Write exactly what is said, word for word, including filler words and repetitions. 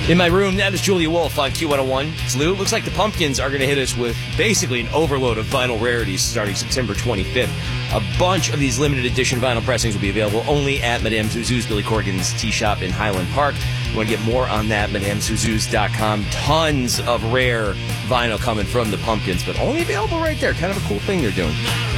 In my room, that is Julia Wolf on Q one oh one. It's Lou. It looks like the Pumpkins are going to hit us with basically an overload of vinyl rarities starting September twenty-fifth. A bunch of these limited edition vinyl pressings will be available only at Madame Zuzu's, Billy Corgan's tea shop in Highland Park. You want to get more on that, madame zuzuz dot com. Tons of rare vinyl coming from the Pumpkins, but only available right there. Kind of a cool thing they're doing.